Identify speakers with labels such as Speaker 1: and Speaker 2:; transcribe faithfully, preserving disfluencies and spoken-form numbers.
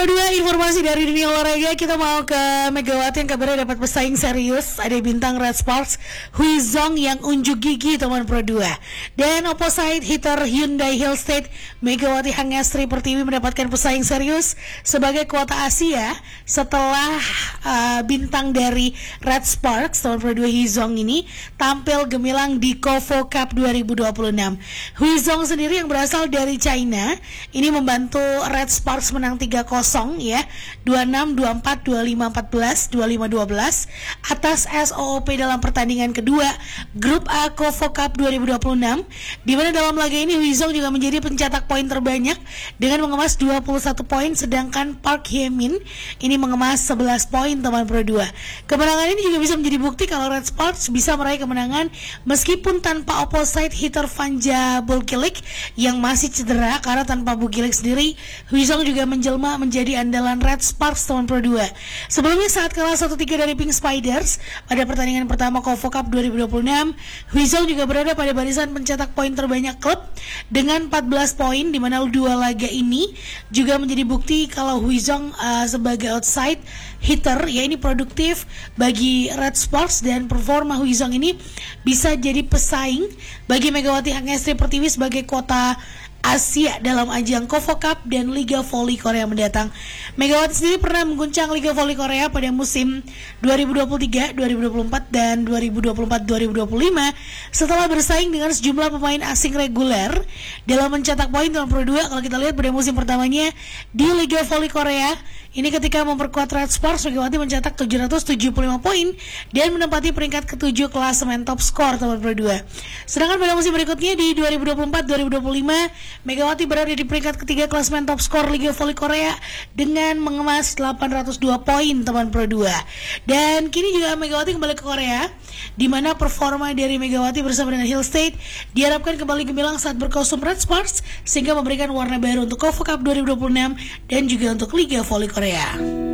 Speaker 1: Pro dua, informasi dari dunia olahraga. Kita mau ke Megawati yang kabarnya dapat pesaing serius. Ada bintang Red Sparks Huizong yang unjuk gigi teman Pro dua. Dan opposite hitter Hyundai Hillstate Megawati Hangestri Pertiwi mendapatkan pesaing serius sebagai kuota Asia setelah uh, bintang dari Red Sparks teman Pro dua Huizong ini tampil gemilang di Kovo Cup dua ribu dua puluh enam. Huizong sendiri yang berasal dari China ini membantu Red Sparks menang tiga kosong ya, dua puluh enam, dua puluh empat, dua puluh lima, empat belas, dua puluh lima, dua belas atas S O O P dalam pertandingan kedua Grup A Kovo Cup dua ribu dua puluh enam, di mana dalam laga ini Huizong juga menjadi pencetak poin terbanyak dengan mengemas dua puluh satu poin, sedangkan Park Hye-min ini mengemas sebelas poin teman Pro dua. Kemenangan ini juga bisa menjadi bukti kalau Red Sparks bisa meraih kemenangan meskipun tanpa opposite hitter Vanja Bulkilik yang masih cedera, karena tanpa Bulkilik sendiri Huizong juga menjelma menjadi andalan Red Sparks teman Pro dua. Sebelumnya saat kalah satu tiga dari Pink Spiders pada pertandingan pertama Kovo Cup dua ribu dua puluh enam, Huizong juga berada pada barisan pencetak poin terbanyak klub dengan empat belas poin, di mana dua laga ini juga menjadi bukti kalau Huizong uh, sebagai outside hitter ya ini produktif bagi Red Sparks, dan performa Huizong ini bisa jadi pesaing bagi Megawati Hangestri Pertiwi sebagai kota Asia dalam ajang Kovo Cup dan Liga Voli Korea mendatang. Megawati sendiri pernah mengguncang Liga Voli Korea pada musim dua ribu dua puluh tiga, dua ribu dua puluh empat dan dua ribu dua puluh empat dua ribu dua puluh lima setelah bersaing dengan sejumlah pemain asing reguler dalam mencetak poin dalam Pro dua. Kalau kita lihat pada musim pertamanya di Liga Voli Korea ini ketika memperkuat Red Sparks, Megawati mencetak tujuh ratus tujuh puluh lima poin dan menempati peringkat ketujuh klasemen top skor teman Pro dua. Sedangkan pada musim berikutnya di dua ribu dua puluh empat dua ribu dua puluh lima, Megawati berada di peringkat ketiga klasemen top skor Liga Voli Korea dengan mengemas delapan ratus dua poin teman Pro dua. Dan kini juga Megawati kembali ke Korea, di mana performa dari Megawati bersama dengan Hillstate diharapkan kembali gemilang saat berkostum Red Sparks sehingga memberikan warna baru untuk Kovo Cup dua ribu dua puluh enam dan juga untuk Liga Voli Korea.